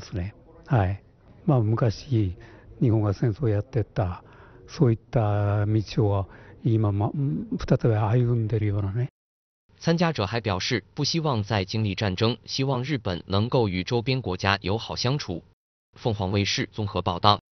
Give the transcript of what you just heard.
ますね。はい。昔、日本が戦争をやってた、そういった道を今、再び歩んでるようなね。 参加者还表示，不希望再经历战争，希望日本能够与周边国家友好相处。凤凰卫视综合报道。